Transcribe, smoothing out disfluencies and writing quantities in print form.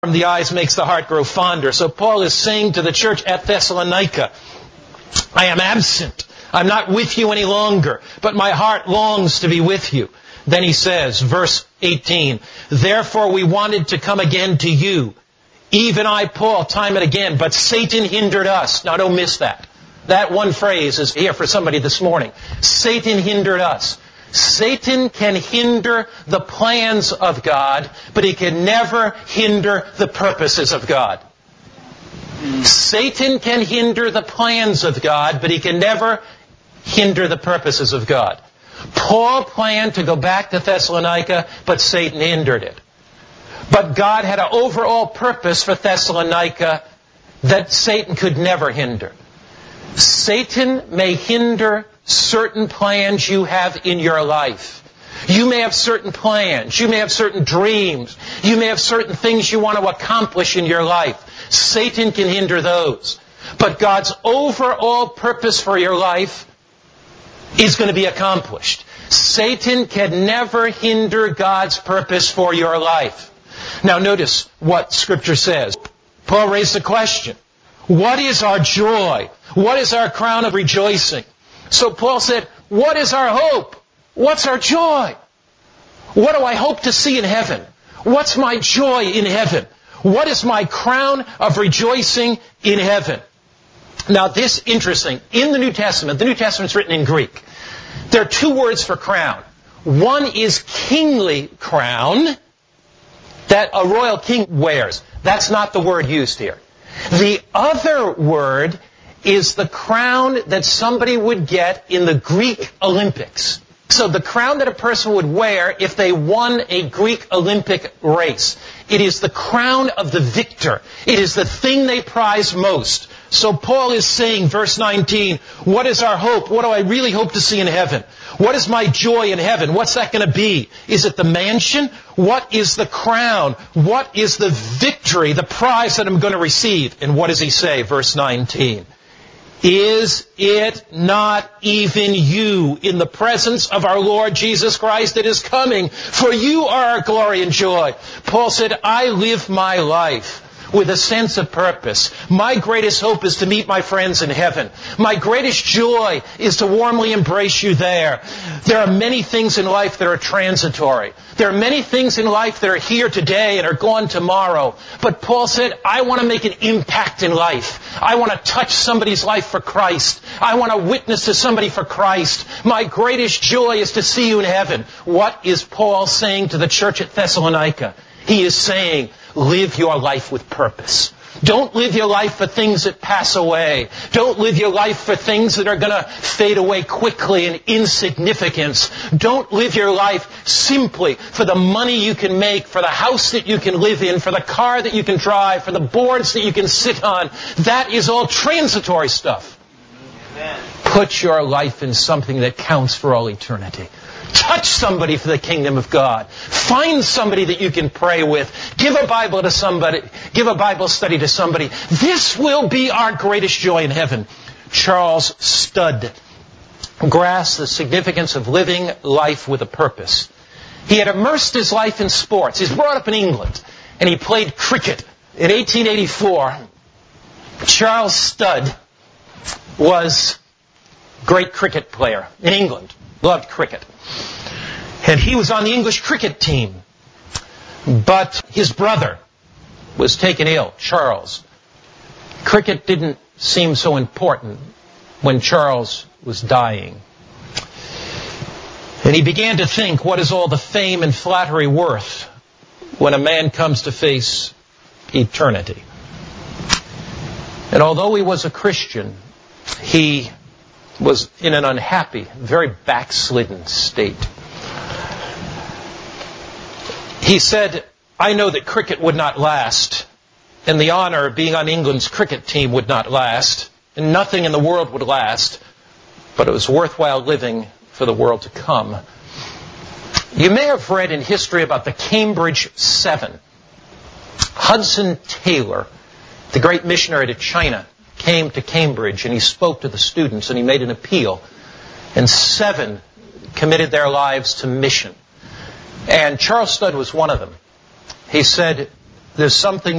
the eyes makes the heart grow fonder. So Paul is saying to the church at Thessalonica, I am absent. I'm not with you any longer, but my heart longs to be with you. Then he says, verse 18, therefore we wanted to come again to you, even I, Paul, time and again, but Satan hindered us. Now don't miss that. That one phrase is here for somebody this morning. Satan hindered us. Satan can hinder the plans of God, but he can never hinder the purposes of God. Satan can hinder the plans of God, but he can never hinder the purposes of God. Paul planned to go back to Thessalonica, but Satan hindered it. But God had an overall purpose for Thessalonica that Satan could never hinder. Satan may hinder certain plans you have in your life. You may have certain plans. You may have certain dreams. You may have certain things you want to accomplish in your life. Satan can hinder those. But God's overall purpose for your life is going to be accomplished. Satan can never hinder God's purpose for your life. Now notice what Scripture says. Paul raised the question, what is our joy? What is our crown of rejoicing? So Paul said, what is our hope? What's our joy? What do I hope to see in heaven? What's my joy in heaven? What is my crown of rejoicing in heaven? Now this is interesting. In the New Testament is written in Greek. There are two words for crown. One is kingly crown that a royal king wears. That's not the word used here. The other word is the crown that somebody would get in the Greek Olympics. So the crown that a person would wear if they won a Greek Olympic race. It is the crown of the victor. It is the thing they prize most. So Paul is saying, verse 19, what is our hope? What do I really hope to see in heaven? What is my joy in heaven? What's that going to be? Is it the mansion? What is the crown? What is the victory, the prize that I'm going to receive? And what does he say? Verse 19. Is it not even you in the presence of our Lord Jesus Christ that is coming? For you are our glory and joy. Paul said, I live my life with a sense of purpose. My greatest hope is to meet my friends in heaven. My greatest joy is to warmly embrace you there. There are many things in life that are transitory. There are many things in life that are here today and are gone tomorrow. But Paul said, I want to make an impact in life. I want to touch somebody's life for Christ. I want to witness to somebody for Christ. My greatest joy is to see you in heaven. What is Paul saying to the church at Thessalonica? He is saying, live your life with purpose. Don't live your life for things that pass away. Don't live your life for things that are going to fade away quickly in insignificance. Don't live your life simply for the money you can make, for the house that you can live in, for the car that you can drive, for the boards that you can sit on. That is all transitory stuff. Amen. Put your life in something that counts for all eternity. Touch somebody for the kingdom of God. Find somebody that you can pray with. Give a Bible to somebody. Give a Bible study to somebody. This will be our greatest joy in heaven. Charles Studd grasped the significance of living life with a purpose. He had immersed his life in sports. He was brought up in England, and he played cricket. In 1884, Charles Studd was a great cricket player in England. Loved cricket. And he was on the English cricket team. But his brother was taken ill, Charles. Cricket didn't seem so important when Charles was dying. And he began to think, what is all the fame and flattery worth when a man comes to face eternity? And although he was a Christian, he was in an unhappy, very backslidden state. He said, I know that cricket would not last, and the honor of being on England's cricket team would not last, and nothing in the world would last, but it was worthwhile living for the world to come. You may have read in history about the Cambridge 7. Hudson Taylor, the great missionary to China, came to Cambridge and he spoke to the students and he made an appeal. And 7 committed their lives to mission. And Charles Studd was one of them. He said, there's something